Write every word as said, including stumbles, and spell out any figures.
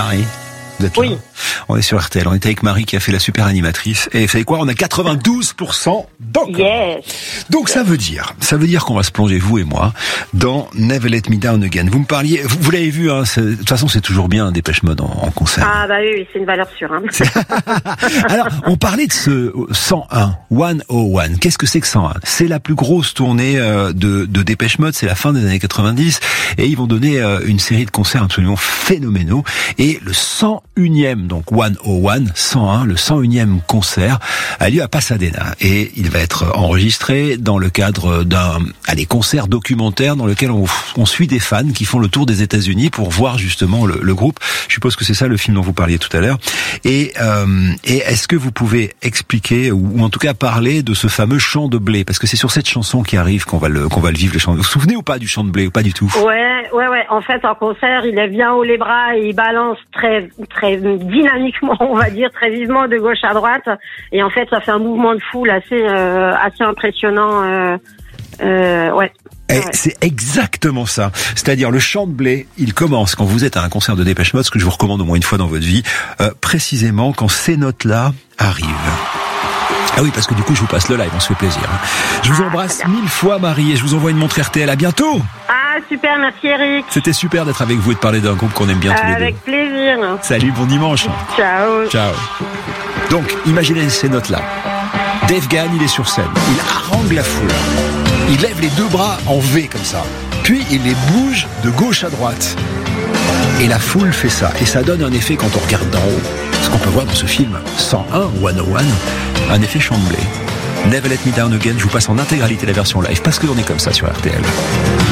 Marie, vous êtes là? Oui. On est sur R T L, on est avec Marie qui a fait la super animatrice. Et vous savez quoi? On a quatre-vingt-douze pour cent d'encore. Yes. Donc ça veut dire, ça veut dire qu'on va se plonger, vous et moi, dans Never Let Me Down Again. Vous me parliez, vous, vous l'avez vu, hein, de toute façon c'est toujours bien Dépêche Mode en, en concert. Ah bah oui, oui, c'est une valeur sûre. Hein. Alors, on parlait de ce cent un, cent un. Qu'est-ce que c'est que cent un? C'est la plus grosse tournée euh, de, de Dépêche Mode, c'est la fin des années quatre-vingt-dix, et ils vont donner euh, une série de concerts absolument phénoménaux. Et le cent unième, donc cent un, cent un, le cent unième concert a lieu à Pasadena, et il va être enregistré dans le cadre d'un allez, concert documentaire dans lequel on, on suit des fans qui font le tour des États-Unis pour voir justement le, le groupe. Je suppose que c'est ça le film dont vous parliez tout à l'heure. Et, euh, et est-ce que vous pouvez expliquer ou, ou en tout cas parler de ce fameux chant de blé, parce que c'est sur cette chanson qui arrive qu'on va le qu'on va le vivre le chant. Vous vous souvenez ou pas du chant de blé ou pas du tout? Ouais, ouais, ouais. En fait, en concert, il lève bien haut les bras et il balance très, très dynamiquement, on va dire, très vivement de gauche à droite. Et en fait, ça fait un mouvement de foule assez, euh, assez impressionnant. Euh, euh, ouais. Et ouais. c'est exactement ça. C'est-à-dire le chant de blé, il commence quand vous êtes à un concert de Dépêche Mode, ce que je vous recommande au moins une fois dans votre vie, euh, précisément quand ces notes-là arrivent. Ah oui, parce que du coup, je vous passe le live, on se fait plaisir. Je vous embrasse ah, mille fois, Marie, et je vous envoie une montre R T L. À bientôt. Ah, super, merci Eric. C'était super d'être avec vous et de parler d'un groupe qu'on aime bien tous les deux. Avec plaisir. Salut, bon dimanche. Ciao. Ciao. Donc, imaginez ces notes-là. Dave Gahan, il est sur scène. Il harangue la foule. Il lève les deux bras en V comme ça. Puis, il les bouge de gauche à droite. Et la foule fait ça. Et ça donne un effet quand on regarde d'en haut. Ce qu'on peut voir dans ce film cent un, cent un, un effet chant de blé. Never Let Me Down Again, je vous passe en intégralité la version live parce que l'on est comme ça sur R T L.